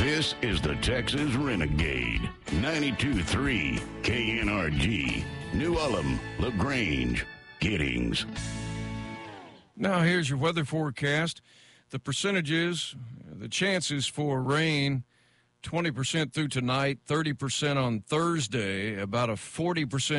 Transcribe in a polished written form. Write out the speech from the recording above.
This is the Texas Renegade. 92.3 KNRG. New Ulm, LaGrange, Giddings. Now here's your weather forecast. The percentages, the chances for rain, 20% through tonight, 30% on Thursday, about a 40%